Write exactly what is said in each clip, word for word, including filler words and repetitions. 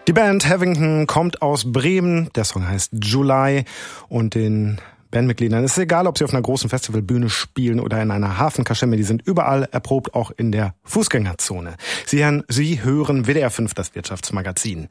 Die Band Havington kommt aus Bremen. Der Song heißt July und den Bandmitgliedern ist es egal, ob sie auf einer großen Festivalbühne spielen oder in einer Hafenkaschemme. Die sind überall erprobt, auch in der Fußgängerzone. Sie hören, Sie hören W D R fünf, das Wirtschaftsmagazin.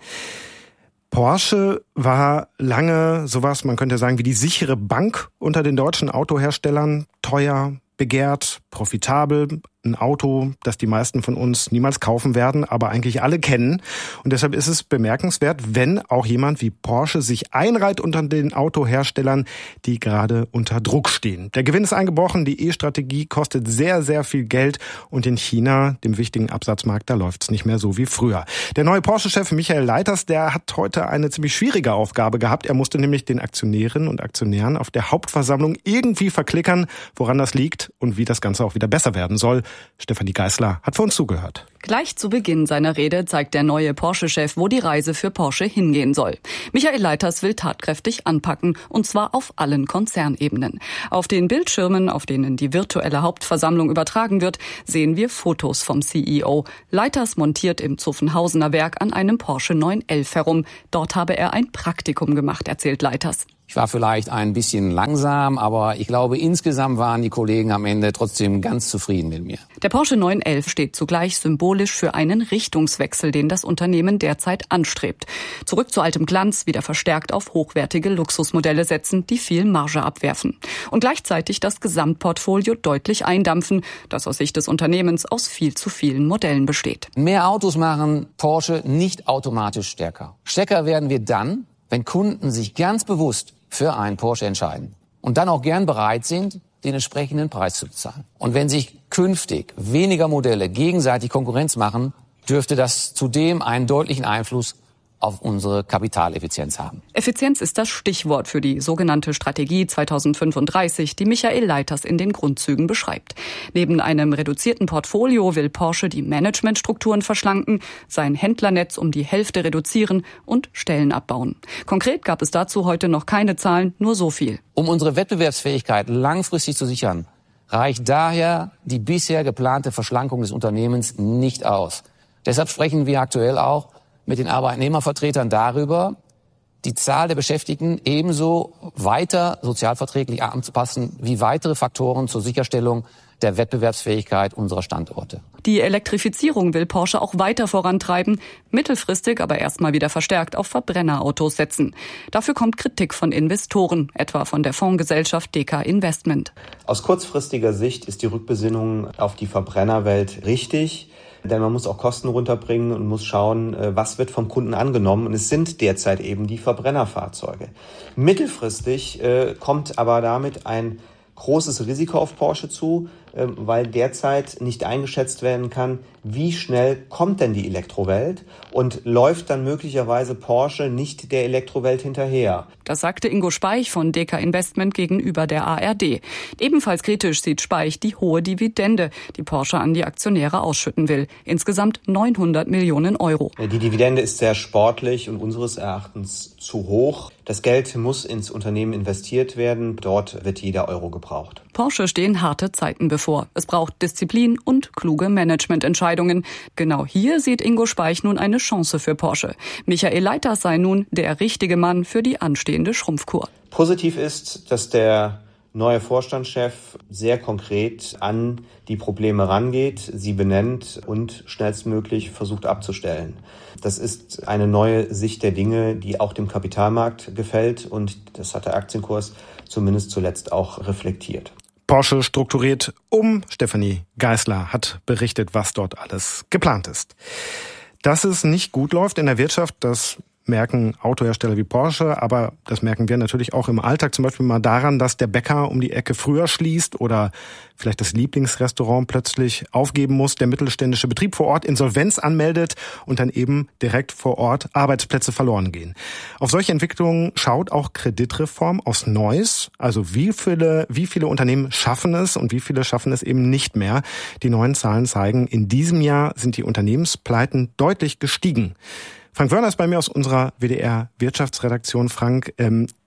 Porsche war lange sowas, man könnte sagen, wie die sichere Bank unter den deutschen Autoherstellern. Teuer, begehrt, profitabel. Ein Auto, das die meisten von uns niemals kaufen werden, aber eigentlich alle kennen. Und deshalb ist es bemerkenswert, wenn auch jemand wie Porsche sich einreiht unter den Autoherstellern, die gerade unter Druck stehen. Der Gewinn ist eingebrochen, die E-Strategie kostet sehr, sehr viel Geld und in China, dem wichtigen Absatzmarkt, da läuft es nicht mehr so wie früher. Der neue Porsche-Chef Michael Leiters, der hat heute eine ziemlich schwierige Aufgabe gehabt. Er musste nämlich den Aktionärinnen und Aktionären auf der Hauptversammlung irgendwie verklickern, woran das liegt und wie das Ganze auch wieder besser werden soll. Stefanie Geisler hat für uns zugehört. Gleich zu Beginn seiner Rede zeigt der neue Porsche-Chef, wo die Reise für Porsche hingehen soll. Michael Leiters will tatkräftig anpacken, und zwar auf allen Konzernebenen. Auf den Bildschirmen, auf denen die virtuelle Hauptversammlung übertragen wird, sehen wir Fotos vom C E O. Leiters montiert im Zuffenhausener Werk an einem Porsche neun elf herum. Dort habe er ein Praktikum gemacht, erzählt Leiters. Ich war vielleicht ein bisschen langsam, aber ich glaube, insgesamt waren die Kollegen am Ende trotzdem ganz zufrieden mit mir. Der Porsche neun elf steht zugleich symbolisch für einen Richtungswechsel, den das Unternehmen derzeit anstrebt. Zurück zu altem Glanz, wieder verstärkt auf hochwertige Luxusmodelle setzen, die viel Marge abwerfen. Und gleichzeitig das Gesamtportfolio deutlich eindampfen, das aus Sicht des Unternehmens aus viel zu vielen Modellen besteht. Mehr Autos machen Porsche nicht automatisch stärker. Stärker werden wir dann, wenn Kunden sich ganz bewusst für einen Porsche entscheiden und dann auch gern bereit sind, den entsprechenden Preis zu bezahlen. Und wenn sich künftig weniger Modelle gegenseitig Konkurrenz machen, dürfte das zudem einen deutlichen Einfluss auf unsere Kapitaleffizienz haben. Effizienz ist das Stichwort für die sogenannte Strategie zweitausendfünfunddreißig, die Michael Leiters in den Grundzügen beschreibt. Neben einem reduzierten Portfolio will Porsche die Managementstrukturen verschlanken, sein Händlernetz um die Hälfte reduzieren und Stellen abbauen. Konkret gab es dazu heute noch keine Zahlen, nur so viel. Um unsere Wettbewerbsfähigkeit langfristig zu sichern, reicht daher die bisher geplante Verschlankung des Unternehmens nicht aus. Deshalb sprechen wir aktuell auch mit den Arbeitnehmervertretern darüber, die Zahl der Beschäftigten ebenso weiter sozialverträglich anzupassen wie weitere Faktoren zur Sicherstellung der Wettbewerbsfähigkeit unserer Standorte. Die Elektrifizierung will Porsche auch weiter vorantreiben, mittelfristig aber erstmal wieder verstärkt auf Verbrennerautos setzen. Dafür kommt Kritik von Investoren, etwa von der Fondsgesellschaft D K Investment. Aus kurzfristiger Sicht ist die Rückbesinnung auf die Verbrennerwelt richtig. Denn man muss auch Kosten runterbringen und muss schauen, was wird vom Kunden angenommen. Und es sind derzeit eben die Verbrennerfahrzeuge. Mittelfristig äh, kommt aber damit ein großes Risiko auf Porsche zu, äh, weil derzeit nicht eingeschätzt werden kann, wie schnell kommt denn die Elektrowelt und läuft dann möglicherweise Porsche nicht der Elektrowelt hinterher. Das sagte Ingo Speich von D K Investment gegenüber der A R D. Ebenfalls kritisch sieht Speich die hohe Dividende, die Porsche an die Aktionäre ausschütten will. Insgesamt neunhundert Millionen Euro. Die Dividende ist sehr sportlich und unseres Erachtens zu hoch. Das Geld muss ins Unternehmen investiert werden. Dort wird jeder Euro gebraucht. Porsche stehen harte Zeiten bevor. Es braucht Disziplin und kluge Managemententscheidungen. Genau hier sieht Ingo Speich nun eine Chance für Porsche. Michael Leiters sei nun der richtige Mann für die anstehende Schrumpfkur. Positiv ist, dass der neue Vorstandschef sehr konkret an die Probleme rangeht, sie benennt und schnellstmöglich versucht abzustellen. Das ist eine neue Sicht der Dinge, die auch dem Kapitalmarkt gefällt, und das hat der Aktienkurs zumindest zuletzt auch reflektiert. Porsche strukturiert um. Stefanie Geisler hat berichtet, was dort alles geplant ist. Dass es nicht gut läuft in der Wirtschaft, das merken Autohersteller wie Porsche, aber das merken wir natürlich auch im Alltag, zum Beispiel mal daran, dass der Bäcker um die Ecke früher schließt oder vielleicht das Lieblingsrestaurant plötzlich aufgeben muss, der mittelständische Betrieb vor Ort Insolvenz anmeldet und dann eben direkt vor Ort Arbeitsplätze verloren gehen. Auf solche Entwicklungen schaut auch Kreditreform aus Neuss, also wie viele, wie viele Unternehmen schaffen es und wie viele schaffen es eben nicht mehr. Die neuen Zahlen zeigen, in diesem Jahr sind die Unternehmenspleiten deutlich gestiegen. Frank Wörner ist bei mir aus unserer W D R-Wirtschaftsredaktion. Frank, ähm,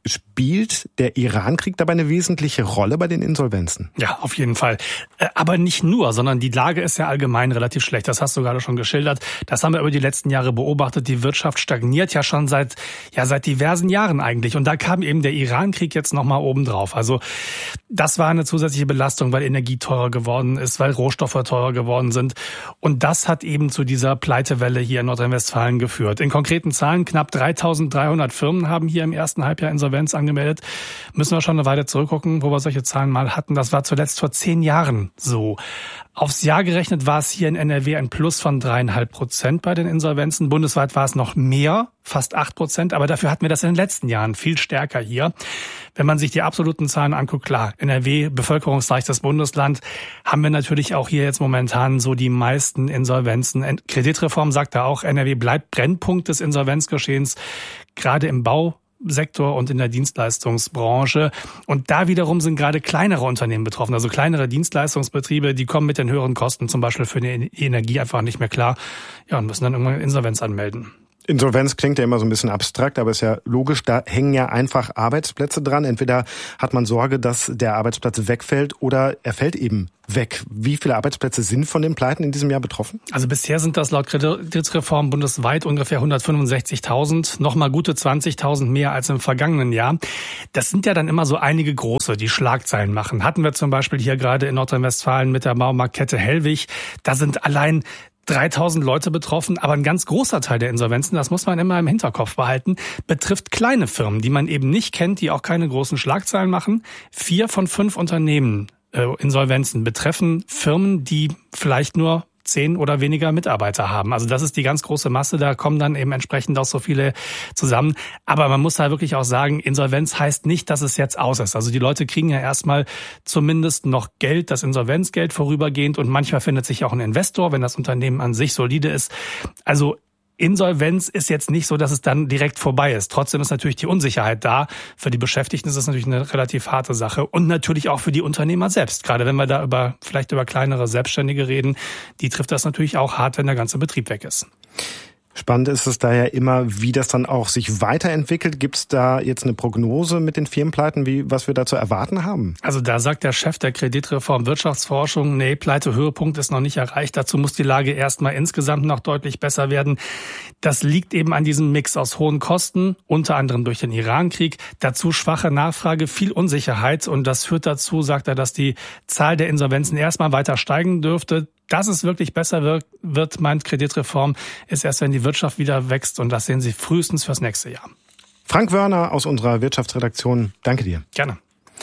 Spielt der Iran-Krieg dabei eine wesentliche Rolle bei den Insolvenzen? Ja, auf jeden Fall. Aber nicht nur, sondern die Lage ist ja allgemein relativ schlecht. Das hast du gerade schon geschildert. Das haben wir über die letzten Jahre beobachtet. Die Wirtschaft stagniert ja schon seit, ja, seit diversen Jahren eigentlich. Und da kam eben der Iran-Krieg jetzt nochmal oben drauf. Also, das war eine zusätzliche Belastung, weil Energie teurer geworden ist, weil Rohstoffe teurer geworden sind. Und das hat eben zu dieser Pleitewelle hier in Nordrhein-Westfalen geführt. In konkreten Zahlen, knapp dreitausenddreihundert Firmen haben hier im ersten Halbjahr Insolvenz angemeldet. Müssen wir schon eine Weile zurückgucken, wo wir solche Zahlen mal hatten. Das war zuletzt vor zehn Jahren so. Aufs Jahr gerechnet war es hier in N R W ein Plus von dreieinhalb Prozent bei den Insolvenzen. Bundesweit war es noch mehr, fast acht Prozent. Aber dafür hatten wir das in den letzten Jahren viel stärker hier. Wenn man sich die absoluten Zahlen anguckt, klar, N R W, bevölkerungsreichstes Bundesland, haben wir natürlich auch hier jetzt momentan so die meisten Insolvenzen. Kreditreform sagt da auch, N R W bleibt Brennpunkt des Insolvenzgeschehens, gerade im Bau. Sektor und in der Dienstleistungsbranche. Und da wiederum sind gerade kleinere Unternehmen betroffen, also kleinere Dienstleistungsbetriebe, die kommen mit den höheren Kosten zum Beispiel für die Energie einfach nicht mehr klar, ja, und müssen dann irgendwann Insolvenz anmelden. Insolvenz klingt ja immer so ein bisschen abstrakt, aber ist ja logisch, da hängen ja einfach Arbeitsplätze dran. Entweder hat man Sorge, dass der Arbeitsplatz wegfällt oder er fällt eben weg. Wie viele Arbeitsplätze sind von den Pleiten in diesem Jahr betroffen? Also bisher sind das laut Kreditreform bundesweit ungefähr hundertfünfundsechzigtausend, nochmal gute zwanzigtausend mehr als im vergangenen Jahr. Das sind ja dann immer so einige große, die Schlagzeilen machen. Hatten wir zum Beispiel hier gerade in Nordrhein-Westfalen mit der Baumarktkette Hellwig. Da sind allein dreitausend Leute betroffen, aber ein ganz großer Teil der Insolvenzen, das muss man immer im Hinterkopf behalten, betrifft kleine Firmen, die man eben nicht kennt, die auch keine großen Schlagzeilen machen. Vier von fünf Unternehmen, äh, Insolvenzen betreffen Firmen, die vielleicht nur zehn oder weniger Mitarbeiter haben. Also das ist die ganz große Masse, da kommen dann eben entsprechend auch so viele zusammen. Aber man muss da wirklich auch sagen, Insolvenz heißt nicht, dass es jetzt aus ist. Also die Leute kriegen ja erstmal zumindest noch Geld, das Insolvenzgeld vorübergehend, und manchmal findet sich auch ein Investor, wenn das Unternehmen an sich solide ist. Also Insolvenz ist jetzt nicht so, dass es dann direkt vorbei ist. Trotzdem ist natürlich die Unsicherheit da. Für die Beschäftigten ist das natürlich eine relativ harte Sache und natürlich auch für die Unternehmer selbst. Gerade wenn wir da über vielleicht über kleinere Selbstständige reden, die trifft das natürlich auch hart, wenn der ganze Betrieb weg ist. Spannend ist es daher immer, wie das dann auch sich weiterentwickelt. Gibt es da jetzt eine Prognose mit den Firmenpleiten, wie was wir da zu erwarten haben? Also da sagt der Chef der Kreditreform Wirtschaftsforschung, nee, Pleitehöhepunkt ist noch nicht erreicht. Dazu muss die Lage erstmal insgesamt noch deutlich besser werden. Das liegt eben an diesem Mix aus hohen Kosten, unter anderem durch den Iran-Krieg, dazu schwache Nachfrage, viel Unsicherheit, und das führt dazu, sagt er, dass die Zahl der Insolvenzen erstmal weiter steigen dürfte. Dass es wirklich besser wird, wird, meint Kreditreform, ist erst, wenn die Wirtschaft wieder wächst, und das sehen Sie frühestens fürs nächste Jahr. Frank Wörner aus unserer Wirtschaftsredaktion, danke dir. Gerne.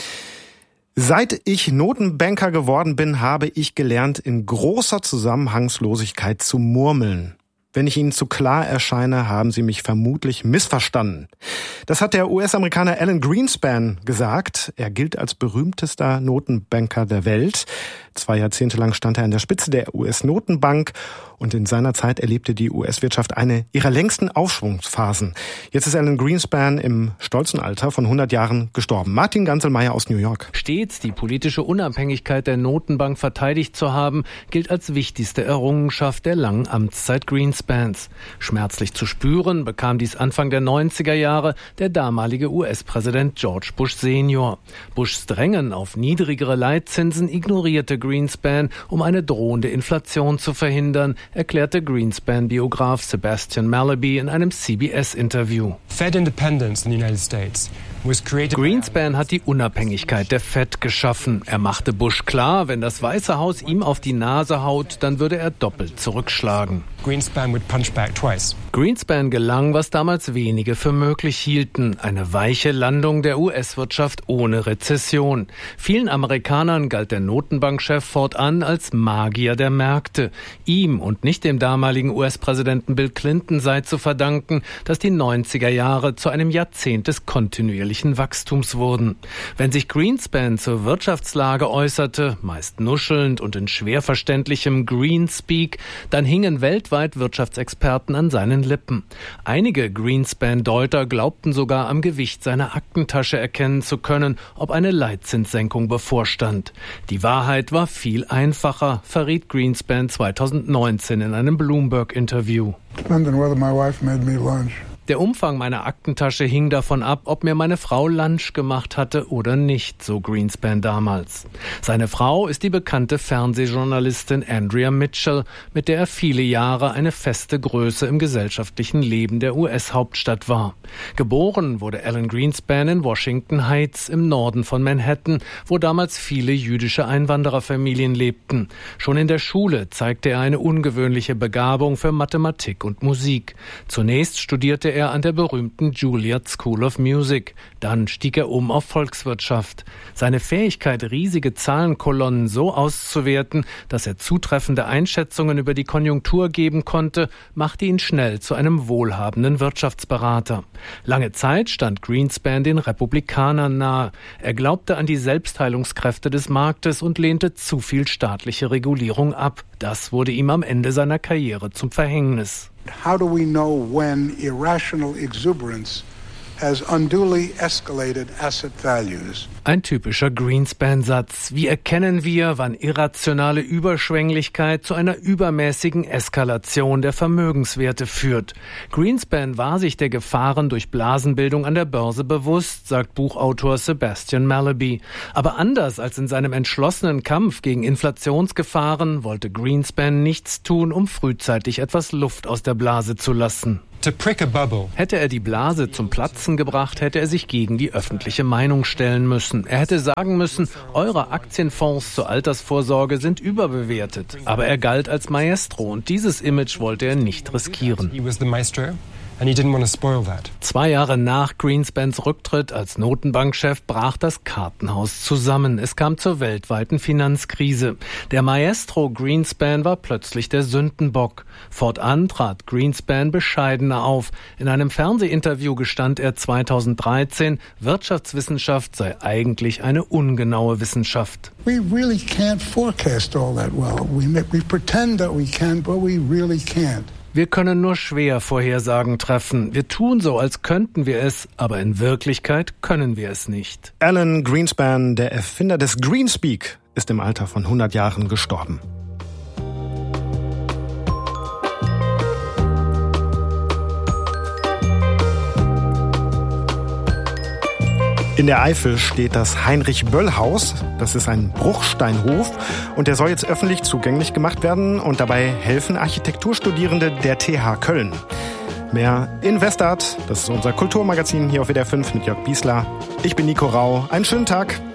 Seit ich Notenbanker geworden bin, habe ich gelernt, in großer Zusammenhangslosigkeit zu murmeln. Wenn ich Ihnen zu klar erscheine, haben Sie mich vermutlich missverstanden. Das hat der U S-Amerikaner Alan Greenspan gesagt. Er gilt als berühmtester Notenbanker der Welt. Zwei Jahrzehnte lang stand er an der Spitze der U S-Notenbank, und in seiner Zeit erlebte die U S-Wirtschaft eine ihrer längsten Aufschwungsphasen. Jetzt ist Alan Greenspan im stolzen Alter von hundert Jahren gestorben. Martin Ganselmeier aus New York. Stets die politische Unabhängigkeit der Notenbank verteidigt zu haben, gilt als wichtigste Errungenschaft der langen Amtszeit Greenspans. Schmerzlich zu spüren bekam dies Anfang der neunziger Jahre der damalige U S-Präsident George Bush Senior. Bushs Drängen auf niedrigere Leitzinsen ignorierte Greenspan, um eine drohende Inflation zu verhindern, erklärte Greenspan-Biograf Sebastian Mallaby in einem C B S-Interview. Fed independence in the United States was created. Greenspan hat die Unabhängigkeit der Fed geschaffen. Er machte Bush klar, wenn das Weiße Haus ihm auf die Nase haut, dann würde er doppelt zurückschlagen. Greenspan would punch back twice. Greenspan gelang, was damals wenige für möglich hielten: eine weiche Landung der U S-Wirtschaft ohne Rezession. Vielen Amerikanern galt der Notenbankchef fortan als Magier der Märkte. Ihm und nicht dem damaligen U S-Präsidenten Bill Clinton sei zu verdanken, dass die neunziger Jahre zu einem Jahrzehnt des kontinuierlichen Wachstums wurden. Wenn sich Greenspan zur Wirtschaftslage äußerte, meist nuschelnd und in schwer verständlichem Greenspeak, dann hingen weltweit Wirtschaftsexperten an seinen Lippen. Einige Greenspan-Deuter glaubten sogar, am Gewicht seiner Aktentasche erkennen zu können, ob eine Leitzinssenkung bevorstand. Die Wahrheit war viel einfacher, verriet Greenspan zweitausendneunzehn in einem Bloomberg-Interview. Depending whether my wife made me lunch. Der Umfang meiner Aktentasche hing davon ab, ob mir meine Frau Lunch gemacht hatte oder nicht, so Greenspan damals. Seine Frau ist die bekannte Fernsehjournalistin Andrea Mitchell, mit der er viele Jahre eine feste Größe im gesellschaftlichen Leben der U S-Hauptstadt war. Geboren wurde Alan Greenspan in Washington Heights im Norden von Manhattan, wo damals viele jüdische Einwandererfamilien lebten. Schon in der Schule zeigte er eine ungewöhnliche Begabung für Mathematik und Musik. Zunächst studierte er an der berühmten Juilliard School of Music. Dann stieg er um auf Volkswirtschaft. Seine Fähigkeit, riesige Zahlenkolonnen so auszuwerten, dass er zutreffende Einschätzungen über die Konjunktur geben konnte, machte ihn schnell zu einem wohlhabenden Wirtschaftsberater. Lange Zeit stand Greenspan den Republikanern nahe. Er glaubte an die Selbstheilungskräfte des Marktes und lehnte zu viel staatliche Regulierung ab. Das wurde ihm am Ende seiner Karriere zum Verhängnis. How do we know when irrational exuberance has unduly escalated asset values? Ein typischer Greenspan-Satz. Wie erkennen wir, wann irrationale Überschwänglichkeit zu einer übermäßigen Eskalation der Vermögenswerte führt? Greenspan war sich der Gefahren durch Blasenbildung an der Börse bewusst, sagt Buchautor Sebastian Mallaby. Aber anders als in seinem entschlossenen Kampf gegen Inflationsgefahren wollte Greenspan nichts tun, um frühzeitig etwas Luft aus der Blase zu lassen. To prick a bubble. Hätte er die Blase zum Platzen gebracht, hätte er sich gegen die öffentliche Meinung stellen müssen. Er hätte sagen müssen, eure Aktienfonds zur Altersvorsorge sind überbewertet. Aber er galt als Maestro und dieses Image wollte er nicht riskieren. He was the maestro. And he didn't want to spoil that. Zwei Jahre nach Greenspans Rücktritt als Notenbankchef brach das Kartenhaus zusammen. Es kam zur weltweiten Finanzkrise. Der Maestro Greenspan war plötzlich der Sündenbock. Fortan trat Greenspan bescheidener auf. In einem Fernsehinterview gestand er zweitausenddreizehn, Wirtschaftswissenschaft sei eigentlich eine ungenaue Wissenschaft. We really can't forecast all that well. We, we pretend that we can, but we really can't. Wir können nur schwer Vorhersagen treffen. Wir tun so, als könnten wir es, aber in Wirklichkeit können wir es nicht. Alan Greenspan, der Erfinder des Greenspeak, ist im Alter von hundert Jahren gestorben. In der Eifel steht das Heinrich-Böll-Haus. Das ist ein Bruchsteinhof und der soll jetzt öffentlich zugänglich gemacht werden und dabei helfen Architekturstudierende der T H Köln. Mehr in Westart, das ist unser Kulturmagazin hier auf W D R fünf mit Jörg Biesler. Ich bin Nico Rau. Einen schönen Tag.